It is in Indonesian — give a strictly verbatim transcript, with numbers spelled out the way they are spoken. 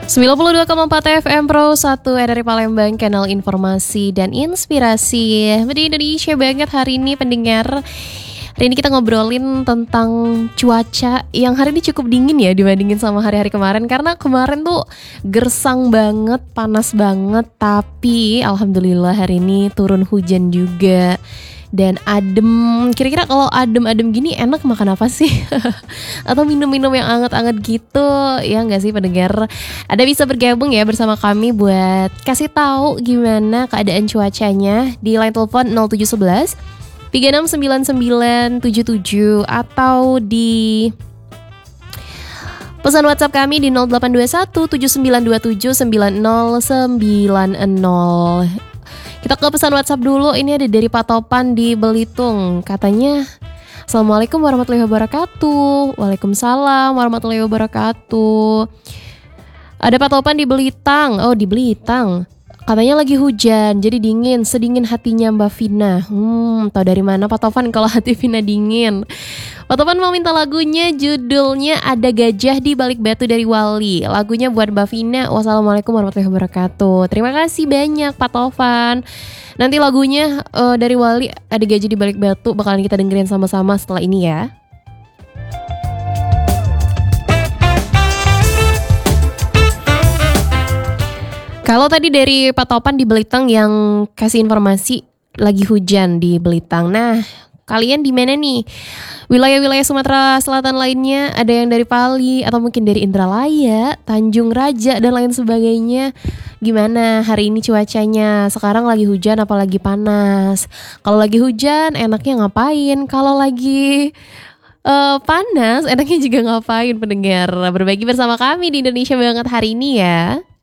sembilan puluh dua koma empat F M Pro satu dari Palembang, kanal informasi dan inspirasi di Indonesia banget hari ini pendengar. Hari ini kita ngobrolin tentang cuaca yang hari ini cukup dingin ya dibandingin sama hari-hari kemarin. Karena kemarin tuh gersang banget, panas banget. Tapi alhamdulillah hari ini turun hujan juga dan adem. Kira-kira kalau adem-adem gini enak makan apa sih? Atau minum-minum yang anget-anget gitu? Ya nggak sih pendengar? Ada bisa bergabung ya bersama kami buat kasih tahu gimana keadaan cuacanya di line telepon nol tujuh satu satu tiga enam sembilan sembilan tujuh tujuh atau di pesan WhatsApp kami di nol delapan dua satu tujuh sembilan dua tujuh sembilan nol sembilan nol. Kita ke pesan WhatsApp dulu. Ini ada dari Pak Topan di Belitung. Katanya, Assalamualaikum warahmatullahi wabarakatuh. Waalaikumsalam warahmatullahi wabarakatuh. Ada Pak Topan di Belitang. Oh, di Belitang. Katanya lagi hujan, jadi dingin, sedingin hatinya Mbak Vina. Hmm, tahu dari mana Pak Topan kalau hati Vina dingin? Pak Topan mau minta lagunya, judulnya Ada Gajah di Balik Batu dari Wali. Lagunya buat Mbak Vina. Wassalamualaikum warahmatullahi wabarakatuh. Terima kasih banyak Pak Topan. Nanti lagunya uh, dari Wali, Ada Gajah di Balik Batu, bakalan kita dengerin sama-sama setelah ini ya. Kalau tadi dari Pak Topan di Belitang yang kasih informasi lagi hujan di Belitang. Nah, kalian di mana nih? Wilayah-wilayah Sumatera Selatan lainnya, ada yang dari Pali atau mungkin dari Indralaya, Tanjung Raja dan lain sebagainya. Gimana hari ini cuacanya? Sekarang lagi hujan apalagi panas? Kalau lagi hujan enaknya ngapain? Kalau lagi uh, panas enaknya juga ngapain pendengar? Berbagi bersama kami di Indonesia Banget hari ini ya.